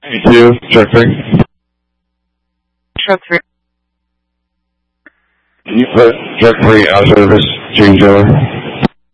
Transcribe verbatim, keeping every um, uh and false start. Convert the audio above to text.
Two, truck three. Truck three. Can you put truck three out of service, change over?